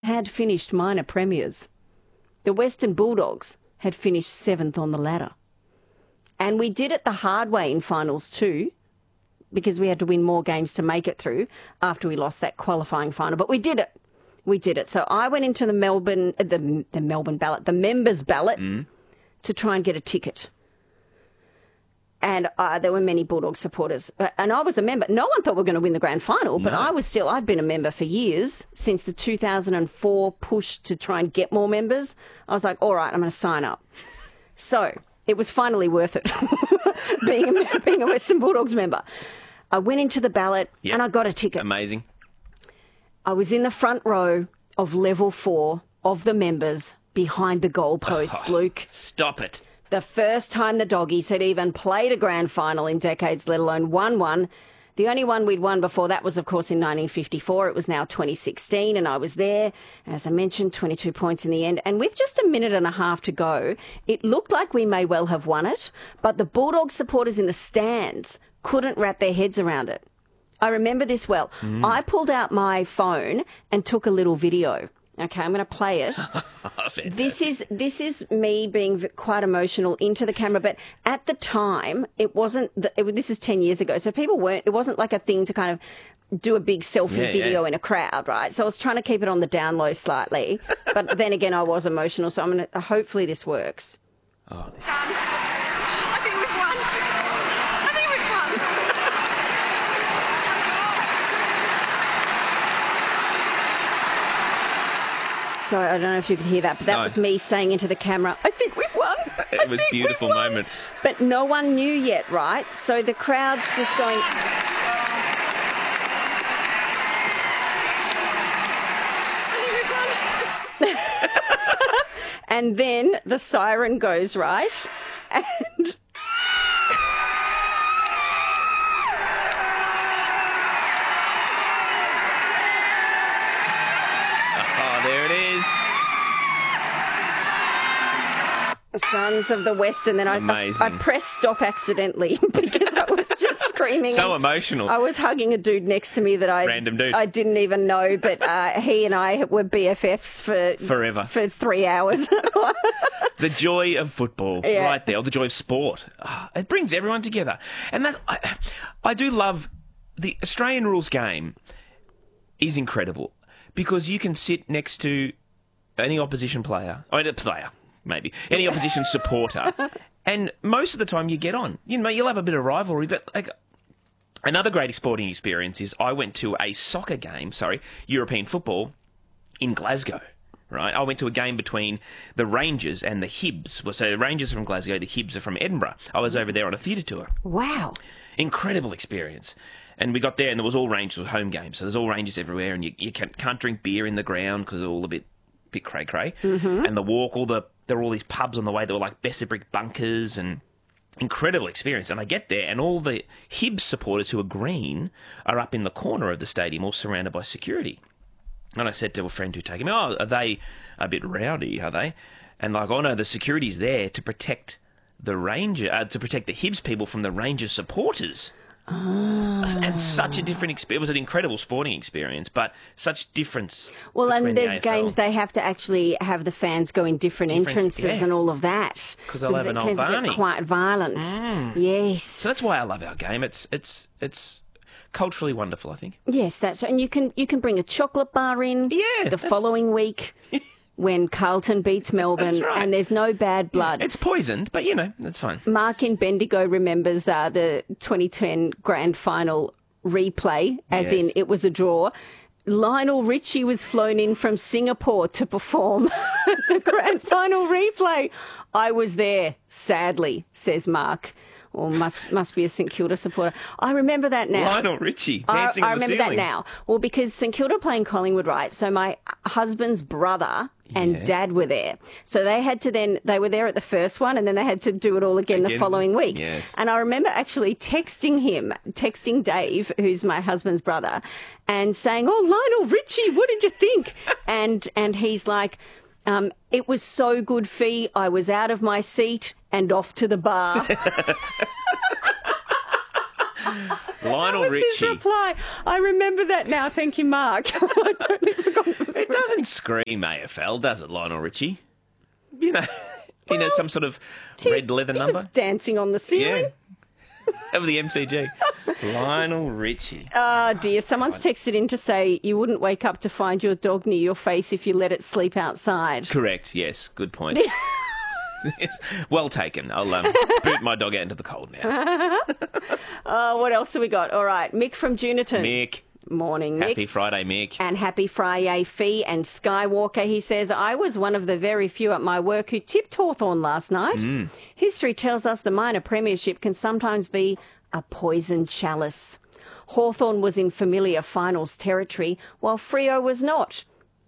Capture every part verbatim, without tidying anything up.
had finished minor premiers. The Western Bulldogs had finished seventh on the ladder. And we did it the hard way in finals too, because we had to win more games to make it through after we lost that qualifying final. But we did it. We did it. So I went into the Melbourne, the, the Melbourne ballot, the members' ballot, mm. to try and get a ticket. And uh, there were many Bulldog supporters. And I was a member. No one thought we were going to win the grand final, but no. I was still, I've been a member for years, since the two thousand four push to try and get more members. I was like, all right, I'm going to sign up. So it was finally worth it, being, a, being a Western Bulldogs member. I went into the ballot yep. and I got a ticket. Amazing. I was in the front row of level four of the members behind the goalposts, oh, Luke. Stop it. The first time the Doggies had even played a grand final in decades, let alone won one. The only one we'd won before that was, of course, in nineteen fifty-four. It was now twenty sixteen, and I was there. As I mentioned, twenty-two points in the end. And with just a minute and a half to go, it looked like we may well have won it, but the Bulldog supporters in the stands couldn't wrap their heads around it. I remember this well. Mm. I pulled out my phone and took a little video. Okay, I'm going to play it. This is this is me being quite emotional into the camera, but at the time, it wasn't. The, it, this is ten years ago, so people weren't. It wasn't like a thing to kind of do a big selfie yeah, video yeah. in a crowd, right? So I was trying to keep it on the down low slightly, but then again, I was emotional. So I'm going to. Hopefully, this works. Oh, this... I think we've won. I think we've won. So I don't know if you could hear that, but that no. was me saying into the camera, I think we've won. It was a beautiful moment. But no one knew yet, right? So the crowd's just going... And then the siren goes, right? And... There it is. Sons of the West, and then I, I, I pressed stop accidentally because I was just screaming. So emotional. I was hugging a dude next to me that I random dude I didn't even know, but uh, he and I were B F Fs for forever for three hours. The joy of football, yeah. right there, or the joy of sport. Oh, it brings everyone together, and that I, I do love. The Australian rules game is incredible. Because you can sit next to any opposition player, or a player, maybe, any opposition supporter, and most of the time you get on. You know, you'll have a bit of rivalry, but like, another great sporting experience is I went to a soccer game, sorry, European football, in Glasgow, right? I went to a game between the Rangers and the Hibs. Well, so the Rangers are from Glasgow, the Hibs are from Edinburgh. I was over there on a theatre tour. Wow. Incredible experience. And we got there, and there was all Rangers home games. So there's all Rangers everywhere, and you, you can't, can't drink beer in the ground because they're all a bit, bit cray cray. Mm-hmm. And the walk, all the there were all these pubs on the way that were like Bessabrick bunkers, and incredible experience. And I get there, and all the Hibs supporters who are green are up in the corner of the stadium, all surrounded by security. And I said to a friend who taken me, "Oh, are they a bit rowdy? Are they?" And like, "Oh no, the security's there to protect the Ranger, uh, to protect the Hibs people from the Rangers supporters." Oh. And such a different experience. It was an incredible sporting experience, but such difference. Well, and there's the games they have to actually have the fans go in different, different entrances yeah. and all of that. Because they'll have an old Barney. Get quite violent. Mm. Yes. So that's why I love our game. It's it's it's culturally wonderful, I think. Yes, that's and you can you can bring a chocolate bar in. Yeah. The following week. When Carlton beats Melbourne right. and there's no bad blood. It's poisoned, but, you know, that's fine. Mark in Bendigo remembers uh, the twenty ten grand final replay, as yes. in it was a draw. Lionel Richie was flown in from Singapore to perform the grand final replay. I was there, sadly, says Mark. Or must must be a St Kilda supporter. I remember that now. Lionel Richie dancing I, on the I remember ceiling. that now. Well, because St Kilda playing Collingwood, right? So my husband's brother and yeah. dad were there. So they had to then, they were there at the first one and then they had to do it all again, again the following week. Yes. And I remember actually texting him, texting Dave, who's my husband's brother, and saying, "Oh, Lionel Richie, what did you think?" and and he's like, um, "It was so good, Fee. I was out of my seat and off to the bar." Lionel That was his Richie. reply. I remember that now. Thank you, Mark. I totally forgot. It doesn't scream A F L, does it, Lionel Richie? You know, you know, some sort of red leather He number. was dancing on the ceiling. Yeah. Over the M C G. Lionel Richie. Oh, dear. Someone's texted in to say you wouldn't wake up to find your dog near your face if you let it sleep outside. Correct, yes. Good point. Yes. Well taken. I'll um, boot my dog out into the cold now. Oh, what else have we got? All right. Mick from Juniton. Mick. Morning, Mick. Happy Friday, Mick. And happy Friday, Fee and Skywalker. He says, I was one of the very few at my work who tipped Hawthorn last night. Mm. History tells us the minor premiership can sometimes be a poison chalice. Hawthorn was in familiar finals territory, while Freo was not.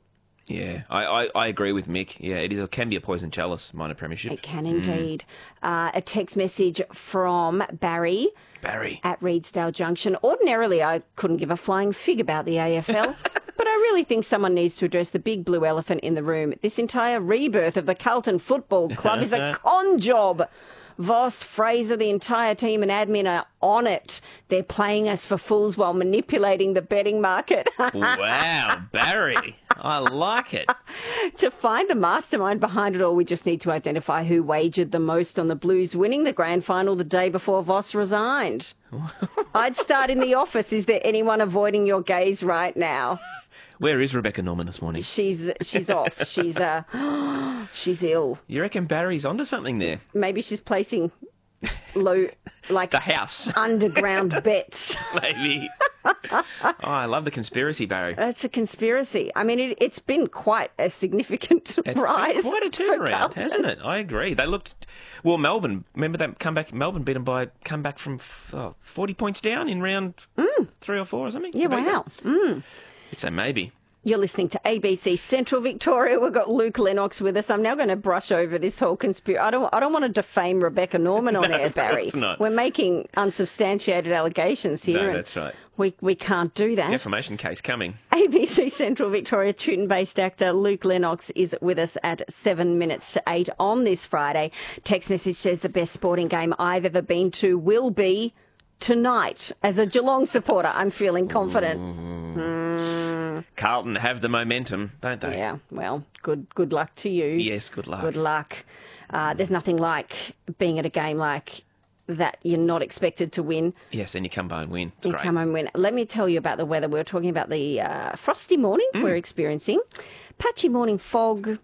Yeah, I, I, I agree with Mick. Yeah, it is a, can be a poison chalice, minor premiership. It can indeed. Uh, a text message from Barry. Barry. At Reedsdale Junction. Ordinarily, I couldn't give a flying fig about the A F L, but I really think someone needs to address the big blue elephant in the room. This entire rebirth of the Carlton Football Club is a con job. Voss, Fraser, the entire team and admin are on it. They're playing us for fools while manipulating the betting market. Wow, Barry. I like it. To find the mastermind behind it all, we just need to identify who wagered the most on the Blues winning the grand final the day before Voss resigned. I'd start in the office. Is there anyone avoiding your gaze right now? Where is Rebecca Norman this morning? She's she's off. She's uh she's ill. You reckon Barry's onto something there? Maybe she's placing low like The house. underground bets. Maybe. Oh, I love the conspiracy, Barry. That's a conspiracy. I mean, it, it's been quite a significant It's rise. quite a for turnaround, Carlton. hasn't it? I agree. They looked well. Melbourne, remember that comeback? Melbourne beat them by come back from oh, forty points down in round three or four or something. Yeah, To beat wow. them. So maybe. You're listening to A B C Central Victoria. We've got Luke Lennox with us. I'm now going to brush over this whole conspiracy. I don't. I don't want to defame Rebecca Norman on No, air, of Barry. course not. We're making unsubstantiated allegations here. No, and that's right. We we can't do that. Defamation case coming. A B C Central Victoria Tooten-based actor Luke Lennox is with us at seven minutes to eight on this Friday. Text message says the best sporting game I've ever been to will be tonight. As a Geelong supporter, I'm feeling confident. Carlton have the momentum, don't they? Yeah, well, good good luck to you. Yes, good luck. Good luck. Uh, there's nothing like being at a game like that you're not expected to win. Yes, and you come by and win. It's You great. come and win. Let me tell you about the weather. We were talking about the uh, frosty morning Mm. we're experiencing. Patchy morning fog,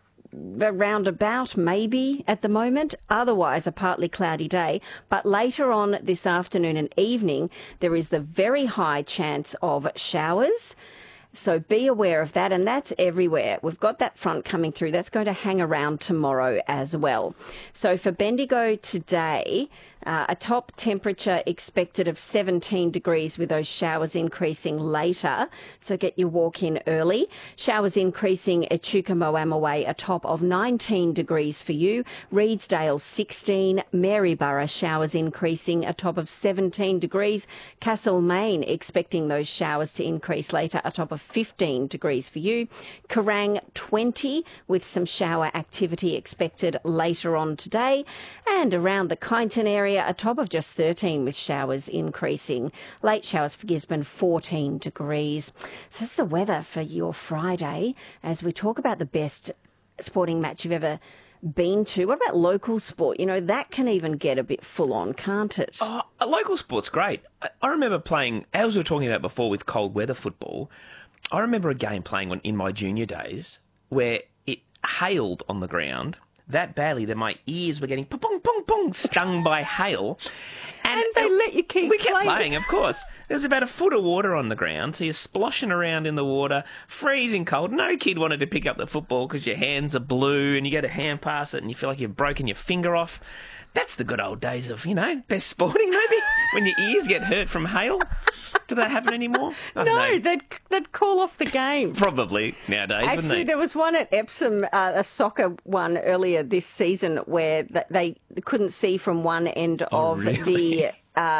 around about maybe at the moment. Otherwise, a partly cloudy day. But later on this afternoon and evening, there is the very high chance of showers. So be aware of that, and that's everywhere. We've got that front coming through. That's going to hang around tomorrow as well. So for Bendigo today, uh, a top temperature expected of seventeen degrees with those showers increasing later. So get your walk in early. Showers increasing at Chuka-Moama Way, a top of nineteen degrees for you. Reedsdale sixteen. Maryborough showers increasing, a top of seventeen degrees. Castlemaine expecting those showers to increase later, a top of fifteen degrees for you. Kerrang twenty with some shower activity expected later on today. And around the Kyneton area, a top of just thirteen with showers increasing. Late showers for Gisborne, fourteen degrees. So that's the weather for your Friday as we talk about the best sporting match you've ever been to. What about local sport? You know, that can even get a bit full on, can't it? Oh, a local sport's great. I, I remember playing, as we were talking about before with cold weather football, I remember a game playing on, in my junior days where it hailed on the ground that badly that my ears were getting pong, pong, pong, stung by hail. And they let you keep We kept playing. playing, of course. There's about a foot of water on the ground, so you're sploshing around in the water, freezing cold. No kid wanted to pick up the football because your hands are blue and you go to hand pass it and you feel like you've broken your finger off. That's the good old days of, you know, best sporting maybe, when your ears get hurt from hail. Do that happen anymore? I don't No, know. they'd, they'd call off the game. Probably nowadays, Actually, wouldn't they? there was one at Epsom, uh, a soccer one earlier this season, where th- they couldn't see from one end of Oh, really? the uh,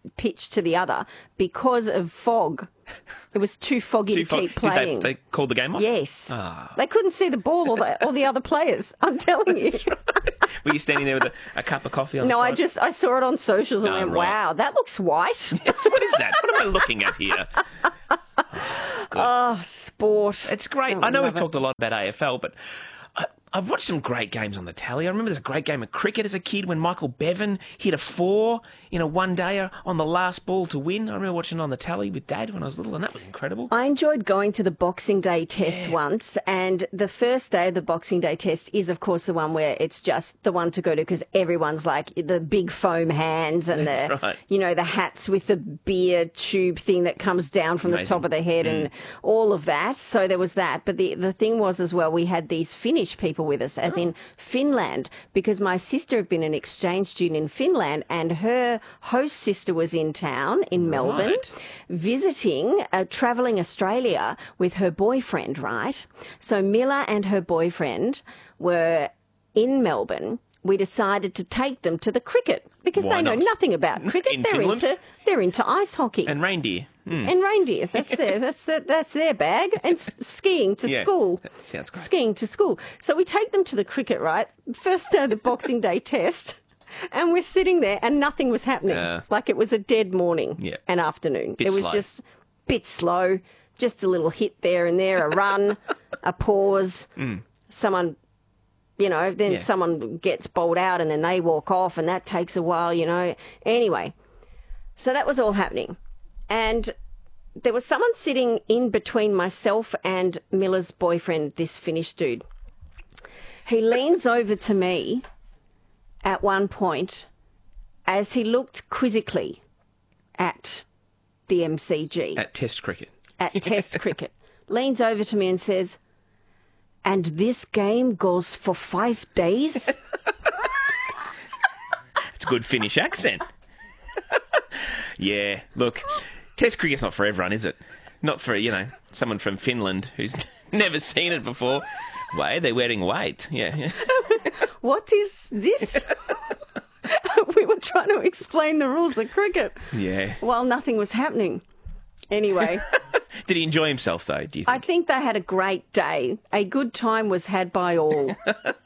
pitch to the other because of fog. It was too foggy Too to fo- keep playing. Did they, they called the game off? Yes. Ah. They couldn't see the ball or the, or the other players. I'm telling you. Were you standing there with a, a cup of coffee on No, the side? I just I saw it on socials and Oh, went, right. wow, that looks white. Yes, what is that? What am I looking at here? Oh, sport. It's great. Don't I know we we've love it? talked a lot about A F L, but I, I've watched some great games on the tally. I remember there's a great game of cricket as a kid when Michael Bevan hit a four in a one-dayer on the last ball to win. I remember watching it on the tally with Dad when I was little, and that was incredible. I enjoyed going to the Boxing Day test Yeah. once, and the first day of the Boxing Day test is, of course, the one where it's just the one to go to because everyone's like the big foam hands and That's the, right. you know, the hats with the beer tube thing that comes down from Amazing. the top of the head and all of that. So there was that. But the, the thing was as well, we had these Finnish people with us, as in Finland, because my sister had been an exchange student in Finland and her host sister was in town in Melbourne Right. visiting, uh, travelling Australia with her boyfriend, right? So Miller and her boyfriend were in Melbourne. We decided to take them to the cricket because Why they know not? nothing about cricket. In they're Finland? into they're into ice hockey And reindeer. Hmm. and reindeer. That's their that's their, that's their bag. And s- skiing to Yeah, school. that sounds great. Skiing to school. So we take them to the cricket, right? First day of the Boxing Day test. And we're sitting there and nothing was happening. Uh, like it was a dead morning Yeah. and afternoon. Bit it was slow. just a bit slow, just a little hit there and there, a run, a pause, someone, you know, then Yeah. someone gets bowled out and then they walk off and that takes a while, you know. Anyway, so that was all happening. And there was someone sitting in between myself and Miller's boyfriend, this Finnish dude. He leans over to me at one point as he looked quizzically at the M C G, At Test cricket. at Test cricket, leans over to me and says, "And this game goes for five days?" It's a good Finnish accent. Yeah, look, Test cricket's not for everyone, is it? Not for, you know, someone from Finland who's never seen it before. Wait, they're wearing weight. Yeah, yeah. What is this? We were trying to explain the rules of cricket Yeah. while nothing was happening. Anyway, Did he enjoy himself, though, do you I think? think they had a great day. A good time was had by all.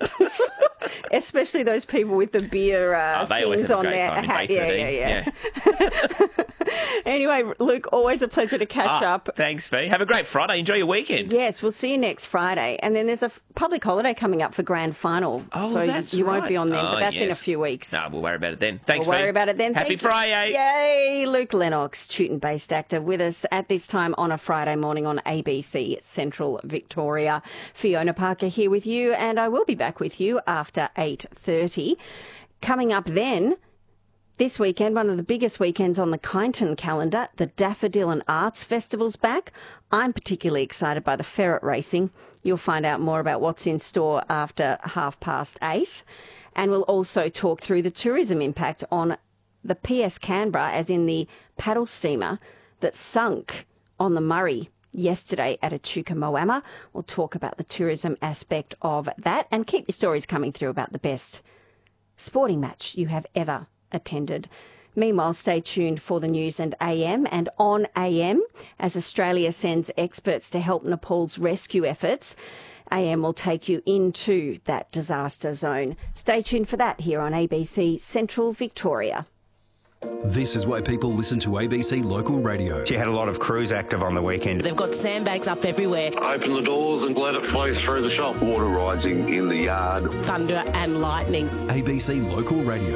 Especially those people with the beer uh, Oh, they always things have a on great their time in hat. Yeah, Bayford, yeah, eh? yeah. Anyway, Luke, always a pleasure to catch Ah, up. thanks, Fee. Have a great Friday. Enjoy your weekend. Yes, we'll see you next Friday. And then there's a f- public holiday coming up for grand final. Oh, so that's you, you won't right. be on then, Oh, but that's in a yes. few weeks. No, we'll worry about it then. Thanks, We'll Fee. worry about it then. Happy Thank you. Friday. Yay! Luke Lennox, Tooting-based actor, with us at this time on a Friday morning on A B C Central Victoria. Fiona Parker here with you, and I will be back with you after eight thirty. Coming up then, this weekend, one of the biggest weekends on the Kyneton calendar, the Daffodil and Arts Festival's back. I'm particularly excited by the ferret racing. You'll find out more about what's in store after half past eight. And we'll also talk through the tourism impact on the P S Canberra, as in the paddle steamer that sunk on the Murray yesterday at Echuca Moama. We'll talk about the tourism aspect of that and keep your stories coming through about the best sporting match you have ever attended. Meanwhile, stay tuned for the news and A M and on A M as Australia sends experts to help Nepal's rescue efforts. A M will take you into that disaster zone. Stay tuned for that here on A B C Central Victoria. This is why people listen to A B C Local Radio. She had a lot of crews active on the weekend. They've got sandbags up everywhere, Open the doors and let it flow through the shop. Water rising in the yard. thunder and lightning. A B C Local Radio.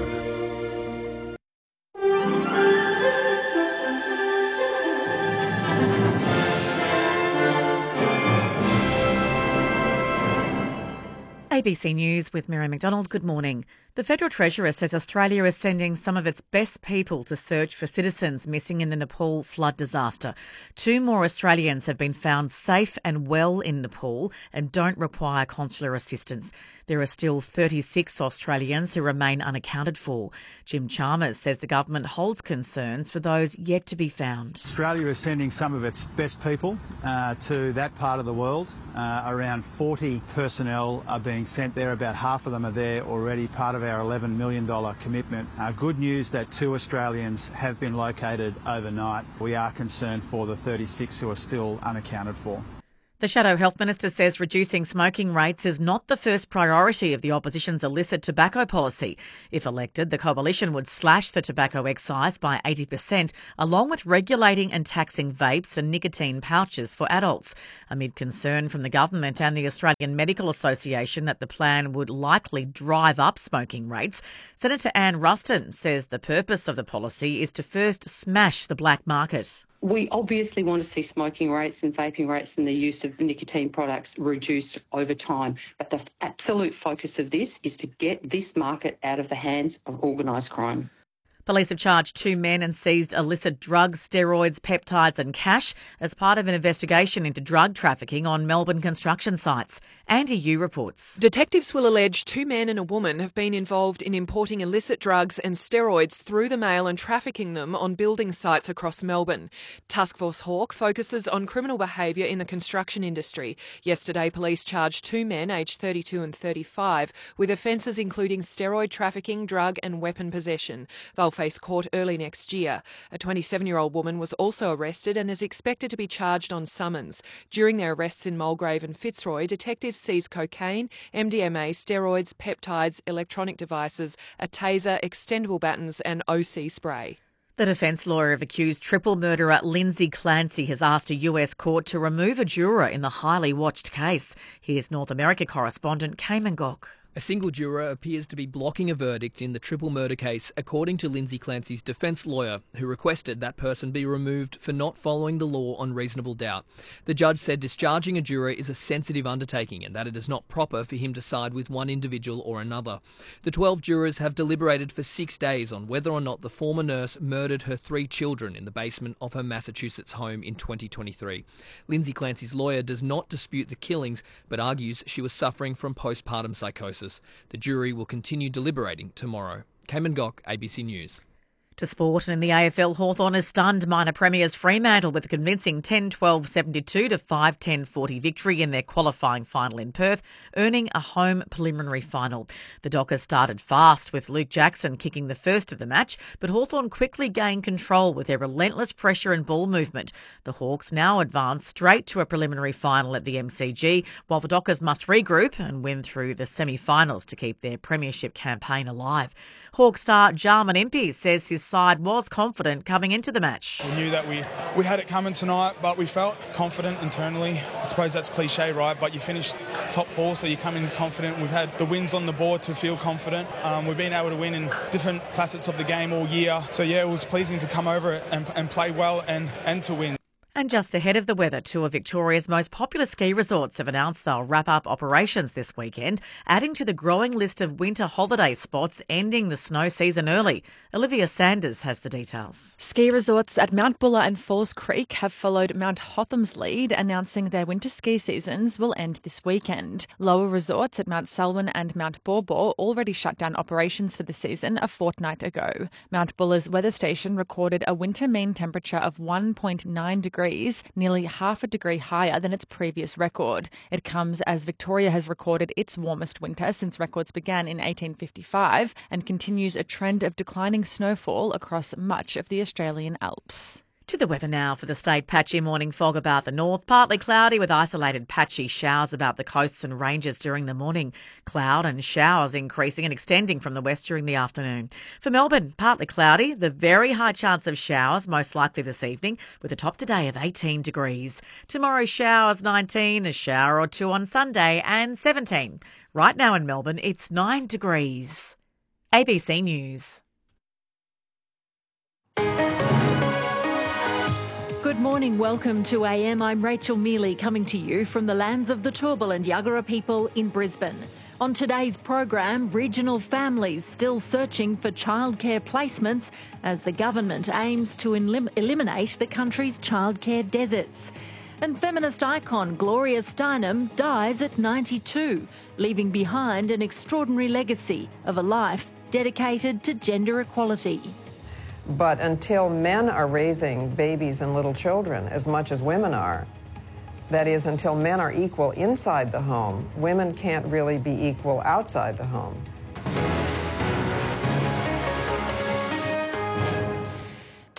A B C News with Mary McDonald. Good morning. The Federal Treasurer says Australia is sending some of its best people to search for citizens missing in the Nepal flood disaster. Two more Australians have been found safe and well in Nepal and don't require consular assistance. There are still thirty-six Australians who remain unaccounted for. Jim Chalmers says the government holds concerns for those yet to be found. Australia is sending some of its best people uh, to that part of the world. Uh, around forty personnel are being sent there. About half of them are there already, part of of our eleven million dollars commitment. Uh, good news that two Australians have been located overnight. We are concerned for the thirty-six who are still unaccounted for. The Shadow Health Minister says reducing smoking rates is not the first priority of the opposition's illicit tobacco policy. If elected, the coalition would slash the tobacco excise by eighty percent, along with regulating and taxing vapes and nicotine pouches for adults. Amid concern from the government and the Australian Medical Association that the plan would likely drive up smoking rates, Senator Anne Ruston says the purpose of the policy is to first smash the black market. We obviously want to see smoking rates and vaping rates and the use of nicotine products reduced over time. But the absolute focus of this is to get this market out of the hands of organised crime. Police have charged two men and seized illicit drugs, steroids, peptides and cash as part of an investigation into drug trafficking on Melbourne construction sites. Andy Yu reports. Detectives will allege two men and a woman have been involved in importing illicit drugs and steroids through the mail and trafficking them on building sites across Melbourne. Task Force Hawk focuses on criminal behaviour in the construction industry. Yesterday, police charged two men aged thirty-two and thirty-five with offences including steroid trafficking, drug and weapon possession. They'll face court early next year. A twenty-seven-year-old woman was also arrested and is expected to be charged on summons. During their arrests in Mulgrave and Fitzroy, detectives seized cocaine, M D M A, steroids, peptides, electronic devices, a taser, extendable batons and O C spray. The defence lawyer of accused triple murderer Lindsay Clancy has asked a U S court to remove a juror in the highly watched case. Here's North America correspondent Cayman Gok. A single juror appears to be blocking a verdict in the triple murder case, according to Lindsay Clancy's defence lawyer, who requested that person be removed for not following the law on reasonable doubt. The judge said discharging a juror is a sensitive undertaking and that it is not proper for him to side with one individual or another. The twelve jurors have deliberated for six days on whether or not the former nurse murdered her three children in the basement of her Massachusetts home in twenty twenty-three. Lindsay Clancy's lawyer does not dispute the killings, but argues she was suffering from postpartum psychosis. The jury will continue deliberating tomorrow. Cayman Gok, A B C News. To sport, and in the A F L, Hawthorn has stunned minor premiers Fremantle with a convincing ten twelve seventy-two to five ten forty victory in their qualifying final in Perth, earning a home preliminary final. The Dockers started fast with Luke Jackson kicking the first of the match, but Hawthorn quickly gained control with their relentless pressure and ball movement. The Hawks now advance straight to a preliminary final at the M C G, while the Dockers must regroup and win through the semi-finals to keep their premiership campaign alive. Hawk star Jarman Impey says his side was confident coming into the match. We knew that we, we had it coming tonight, but we felt confident internally. I suppose that's cliche, right? But you finished top four, so you come in confident. We've had the wins on the board to feel confident. Um, we've been able to win in different facets of the game all year. So, yeah, it was pleasing to come over and, and play well and, and to win. And just ahead of the weather, two of Victoria's most popular ski resorts have announced they'll wrap up operations this weekend, adding to the growing list of winter holiday spots ending the snow season early. Olivia Sanders has the details. Ski resorts at Mount Buller and Falls Creek have followed Mount Hotham's lead, announcing their winter ski seasons will end this weekend. Lower resorts at Mount Selwyn and Mount Baw Baw already shut down operations for the season a fortnight ago. Mount Buller's weather station recorded a winter mean temperature of one point nine degrees, nearly half a degree higher than its previous record. It comes as Victoria has recorded its warmest winter since records began in eighteen fifty-five and continues a trend of declining snowfall across much of the Australian Alps. To the weather now for the state. Patchy morning fog about the north, partly cloudy with isolated patchy showers about the coasts and ranges during the morning. Cloud and showers increasing and extending from the west during the afternoon. For Melbourne, partly cloudy, the very high chance of showers most likely this evening with a top today of eighteen degrees. Tomorrow showers nineteen, a shower or two on Sunday and seventeen. Right now in Melbourne, it's nine degrees. A B C News. Good morning, welcome to A M. I'm Rachel Mealy coming to you from the lands of the Turrbal and Yagara people in Brisbane. On today's program, regional families still searching for childcare placements as the government aims to elim- eliminate the country's childcare deserts. And feminist icon Gloria Steinem dies at ninety-two, leaving behind an extraordinary legacy of a life dedicated to gender equality. But until men are raising babies and little children as much as women are, that is, until men are equal inside the home, women can't really be equal outside the home.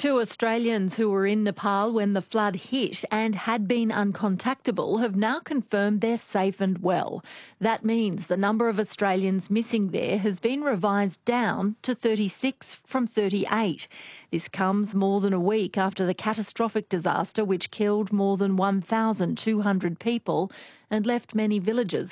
Two Australians who were in Nepal when the flood hit and had been uncontactable have now confirmed they're safe and well. That means the number of Australians missing there has been revised down to thirty-six from thirty-eight. This comes more than a week after the catastrophic disaster which killed more than one thousand two hundred people and left many villages